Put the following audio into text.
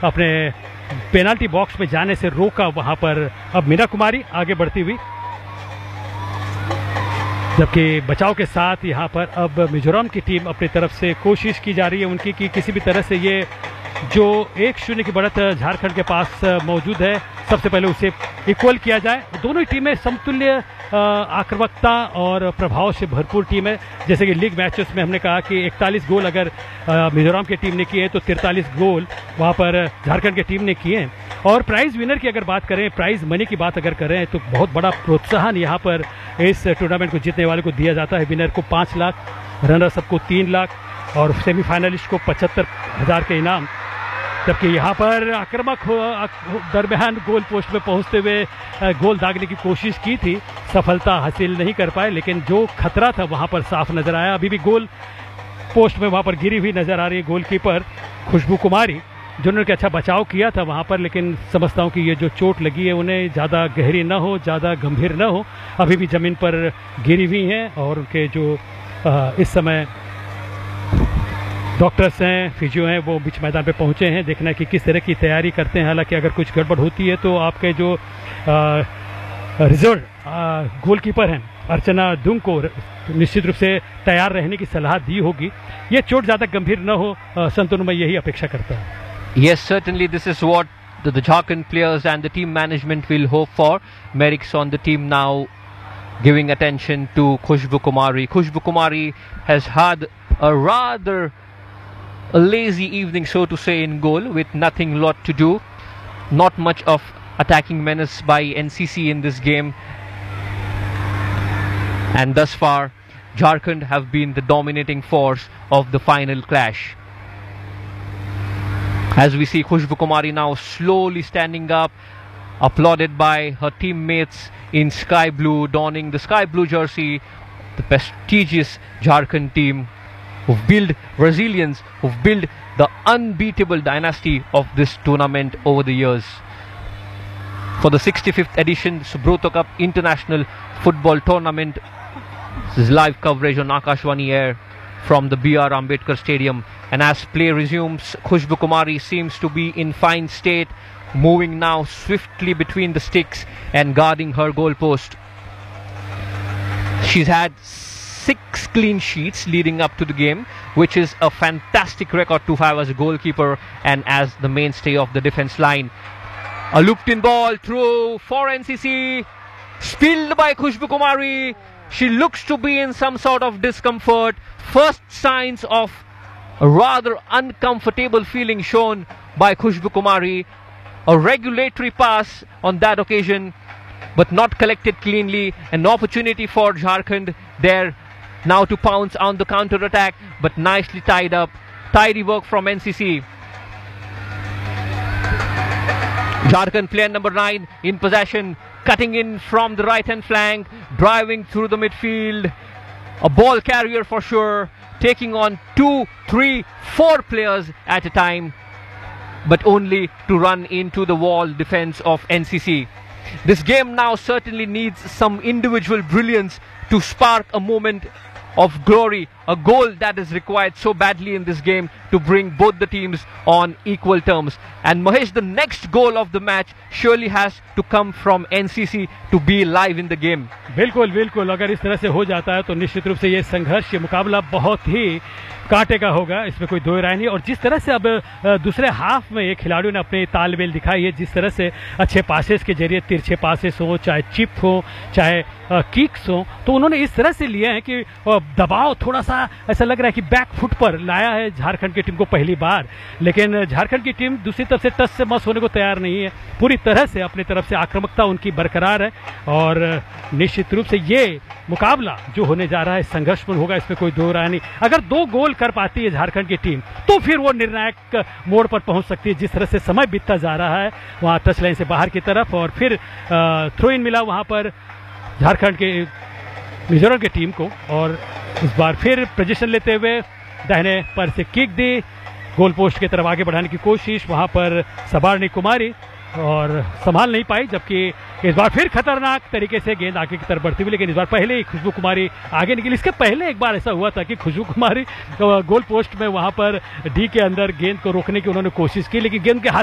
अपने penalty box में जाने से रोका वहां पर अब मीना कुमारी आगे बढ़ती हुई, जबकि बचाव के साथ यहां पर अब मिजोरम की टीम अपनी तरफ से कोशिश की जा रही है उनकी कि किसी भी तरह से ये जो 1-0 की बढ़त झारखंड के पास मौजूद है सबसे पहले उसे इक्वल किया जाए। दोनों ही टीमें समतुल्य आक्रामकता और प्रभाव से भरपूर टीम है। जैसे कि लीग मैचेस में हमने कहा कि 41 गोल अगर मिजोरम की टीम ने किए तो 43 गोल वहां पर झारखंड की टीम ने किए हैं। और प्राइज विनर की अगर बात करें, प्राइज मनी की बात अगर करें तो बहुत बड़ा प्रोत्साहन यहाँ पर इस टूर्नामेंट को जीतने वाले को दिया जाता है। विनर को 5 लाख, रनर्स अप को 3 लाख और सेमीफाइनलिस्ट को 75,000 के इनाम। जबकि यहाँ पर आक्रामक दरमियान गोल पोस्ट में पहुंचते हुए गोल दागने की कोशिश की थी, सफलता हासिल नहीं कर पाए, लेकिन जो खतरा था वहां पर साफ नजर आया। अभी भी गोल पोस्ट में वहां पर गिरी हुई नजर आ रही है गोलकीपर खुशबू कुमारी, जिन्होंने अच्छा बचाव किया था वहां पर, लेकिन समझता हूं कि ये जो चोट लगी है उन्हें ज़्यादा गहरी न हो, ज़्यादा गंभीर न हो, अभी भी ज़मीन पर गिरी हुई हैं। और उनके जो इस समय डॉक्टर्स हैं, फिजियो हैं, वो बीच मैदान पे पहुंचे हैं, देखना है कि किस तरह की तैयारी करते हैं। हालांकि अगर कुछ गड़बड़ होती है तो आपके जो रिजर्व गोलकीपर हैं अर्चना दुंग को निश्चित रूप से तैयार रहने की सलाह दी होगी। ये चोट ज़्यादा गंभीर न हो, संतुन मैं यही अपेक्षा करता हूँ। Yes, certainly this is what the Jharkhand players and the team management will hope for. Merrick's on the team now, giving attention to Khushbu Kumari. Khushbu Kumari has had a rather lazy evening, so to say, in goal, with nothing lot to do. Not much of attacking menace by NCC in this game. And thus far, Jharkhand have been the dominating force of the final clash. As we see Khushbu Kumari now slowly standing up, applauded by her teammates in sky blue, donning the sky blue jersey, the prestigious Jharkhand team who've built resilience, who've built the unbeatable dynasty of this tournament over the years. For the 65th edition Subrata Cup International Football Tournament, this is live coverage on Akashvani Air from the B.R. Ambedkar Stadium. And as play resumes, Khushbu Kumari seems to be in fine state, moving now swiftly between the sticks and guarding her goal post. She's had 6 clean sheets leading up to the game, which is a fantastic record to have as a goalkeeper and as the mainstay of the defense line. A looped-in ball through for NCC, spilled by Khushbu Kumari. She looks to be in some sort of discomfort. First signs of a rather uncomfortable feeling shown by Khushbu Kumari. A regulatory pass on that occasion, but not collected cleanly. An opportunity for Jharkhand there now to pounce on the counter-attack, but nicely tied up. Tidy work from NCC. Jharkhand player number 9 in possession, cutting in from the right-hand flank, driving through the midfield. A ball carrier for sure, taking on 2, 3, 4 players at a time, but only to run into the wall defense of NCC. This game now certainly needs some individual brilliance to spark a moment of glory, a goal that is required so badly in this game to bring both the teams on equal terms. And Mahesh, the next goal of the match surely has to come from NCC to be live in the game. बिल्कुल बिल्कुल, अगर इस तरह से हो जाता है तो निश्चित रूप से ये संघर्ष, ये मुकाबला बहुत ही कांटे का होगा, इसमें कोई दो राय नहीं। और जिस तरह से अब दूसरे हाफ में ये खिलाड़ियों ने अपनी तालमेल दिखाई है, जिस तरह से अच्छे पासेस के जरिए तिरछे पासेस हो, चाहे चिप हो, चाहे किक्स हो, तो उन्होंने इस तरह से लिया है कि दबाव थोड़ा सा ऐसा लग रहा है कि बैक फुट पर लाया है झारखंड की टीम को पहली बार। लेकिन झारखंड की टीम दूसरी तरफ से टच से मस होने को तैयार नहीं है, पूरी तरह से अपनी तरफ से आक्रामकता उनकी बरकरार है। और निश्चित रूप से ये मुकाबला जो होने जा रहा है संघर्षपूर्ण होगा, इसमें कोई दो राय नहीं। अगर 2 गोल कर पाती है झारखंड की टीम तो फिर वो निर्णायक मोड़ पर पहुंच सकती है। जिस तरह से समय बीतता जा रहा है वहां टच लाइन से बाहर की तरफ, और फिर थ्रो इन मिला वहां पर झारखंड के मिजोरम की टीम को, और इस बार फिर पोजीशन लेते हुए दाहिने पर से किक दी, गोल पोस्ट की तरफ आगे बढ़ाने की कोशिश, वहां पर सबारनी कुमारी और संभाल नहीं पाई, जबकि इस बार फिर खतरनाक तरीके से गेंद आगे की तरफ बढ़ती हुई, लेकिन इस बार पहले ही खुशबू कुमारी आगे निकली। इसके पहले एक बार ऐसा हुआ था कि खुशबू कुमारी गोल पोस्ट में वहां पर डी के अंदर गेंद को रोकने की उन्होंने कोशिश की, लेकिन गेंद के हाथ